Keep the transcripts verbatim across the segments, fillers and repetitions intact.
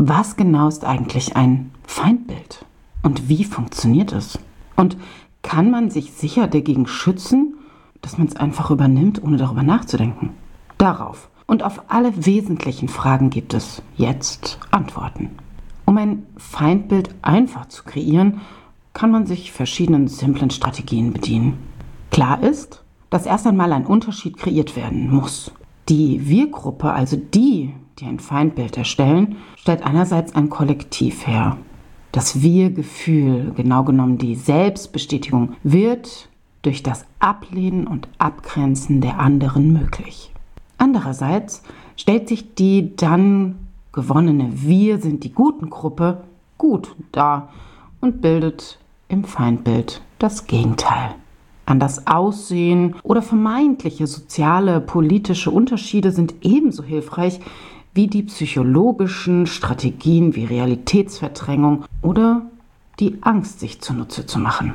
Was genau ist eigentlich ein Feindbild? Und wie funktioniert es? Und kann man sich sicher dagegen schützen, dass man es einfach übernimmt, ohne darüber nachzudenken? Darauf und auf alle wesentlichen Fragen gibt es jetzt Antworten. Um ein Feindbild einfach zu kreieren, kann man sich verschiedenen simplen Strategien bedienen. Klar ist, dass erst einmal ein Unterschied kreiert werden muss. Die Wir-Gruppe, also die, die ein Feindbild erstellen, stellt einerseits ein Kollektiv her. Das Wir-Gefühl, genau genommen die Selbstbestätigung, wird durch das Ablehnen und Abgrenzen der anderen möglich. Andererseits stellt sich die dann gewonnene Wir sind die Guten-Gruppe gut dar und bildet im Feindbild das Gegenteil. An das Aussehen oder vermeintliche soziale, politische Unterschiede sind ebenso hilfreich wie die psychologischen Strategien wie Realitätsverdrängung oder die Angst, sich zunutze zu machen.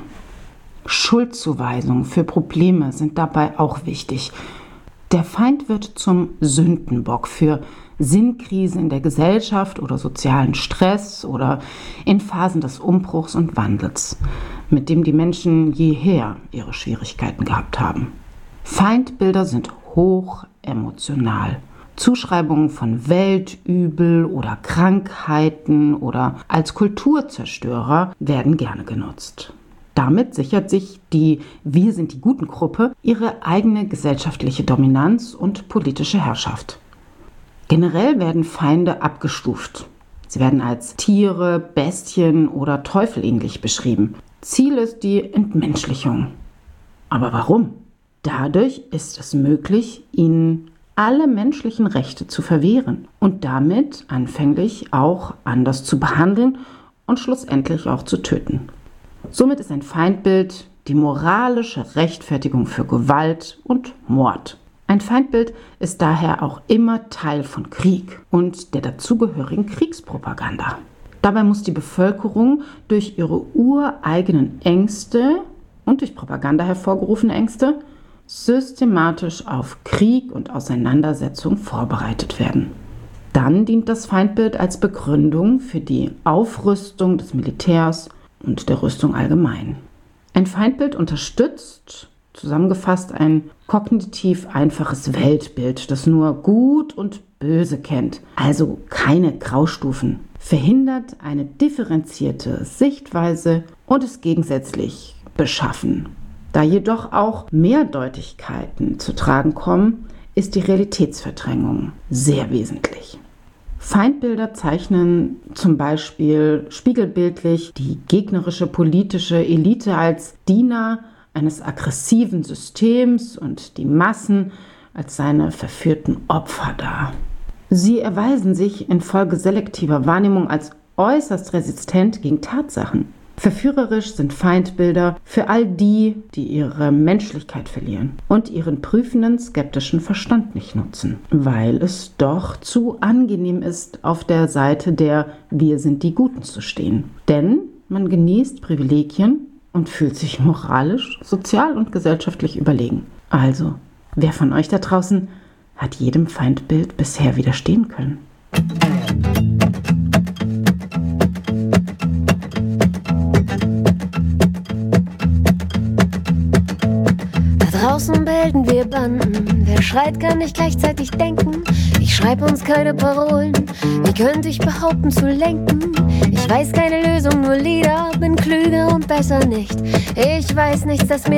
Schuldzuweisungen für Probleme sind dabei auch wichtig. Der Feind wird zum Sündenbock für Sinnkrisen in der Gesellschaft oder sozialen Stress oder in Phasen des Umbruchs und Wandels, mit dem die Menschen jeher ihre Schwierigkeiten gehabt haben. Feindbilder sind hoch emotional. Zuschreibungen von Weltübel oder Krankheiten oder als Kulturzerstörer werden gerne genutzt. Damit sichert sich die Wir sind die Guten-Gruppe ihre eigene gesellschaftliche Dominanz und politische Herrschaft. Generell werden Feinde abgestuft. Sie werden als Tiere, Bestien oder Teufel ähnlich beschrieben. Ziel ist die Entmenschlichung. Aber warum? Dadurch ist es möglich, ihnen alle menschlichen Rechte zu verwehren und damit anfänglich auch anders zu behandeln und schlussendlich auch zu töten. Somit ist ein Feindbild die moralische Rechtfertigung für Gewalt und Mord. Ein Feindbild ist daher auch immer Teil von Krieg und der dazugehörigen Kriegspropaganda. Dabei muss die Bevölkerung durch ihre ureigenen Ängste und durch Propaganda hervorgerufene Ängste systematisch auf Krieg und Auseinandersetzung vorbereitet werden. Dann dient das Feindbild als Begründung für die Aufrüstung des Militärs und der Rüstung allgemein. Ein Feindbild unterstützt, zusammengefasst, ein kognitiv einfaches Weltbild, das nur Gut und Böse kennt, also keine Graustufen, verhindert eine differenzierte Sichtweise und ist gegensätzlich beschaffen. Da jedoch auch Mehrdeutigkeiten zu tragen kommen, ist die Realitätsverdrängung sehr wesentlich. Feindbilder zeichnen zum Beispiel spiegelbildlich die gegnerische politische Elite als Diener eines aggressiven Systems und die Massen als seine verführten Opfer dar. Sie erweisen sich infolge selektiver Wahrnehmung als äußerst resistent gegen Tatsachen. Verführerisch sind Feindbilder für all die, die ihre Menschlichkeit verlieren und ihren prüfenden, skeptischen Verstand nicht nutzen, weil es doch zu angenehm ist, auf der Seite der Wir sind die Guten zu stehen. Denn man genießt Privilegien und fühlt sich moralisch, sozial und gesellschaftlich überlegen. Also, wer von euch da draußen hat jedem Feindbild bisher widerstehen können? Draußen bilden wir Banden, wer schreit, kann nicht gleichzeitig denken. Ich schreibe uns keine Parolen, wie könnte ich behaupten zu lenken? Ich weiß keine Lösung, nur Lieder, bin klüger und besser nicht. Ich weiß nichts, das mir